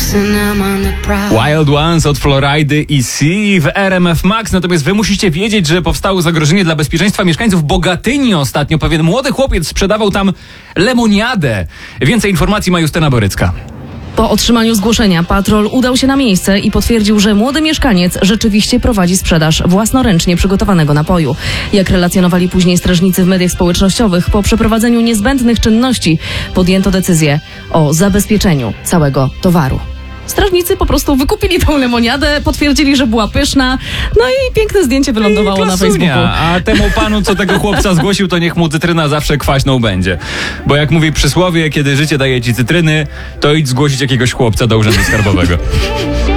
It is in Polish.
Wild Ones od Floridy i Sea w RMF Max. Natomiast wy musicie wiedzieć, że powstało zagrożenie dla bezpieczeństwa mieszkańców Bogatyni ostatnio. Pewien młody chłopiec sprzedawał tam lemoniadę. Więcej informacji ma Justyna Borycka. Po otrzymaniu zgłoszenia patrol udał się na miejsce i potwierdził, że młody mieszkaniec rzeczywiście prowadzi sprzedaż własnoręcznie przygotowanego napoju. Jak relacjonowali później strażnicy w mediach społecznościowych, po przeprowadzeniu niezbędnych czynności podjęto decyzję o zabezpieczeniu całego towaru. Strażnicy po prostu wykupili tą lemoniadę, potwierdzili, że była pyszna, no i piękne zdjęcie wylądowało na Facebooku. A temu panu, co tego chłopca zgłosił, to niech mu cytryna zawsze kwaśną będzie. Bo jak mówi przysłowie, kiedy życie daje ci cytryny, to idź zgłosić jakiegoś chłopca do urzędu skarbowego.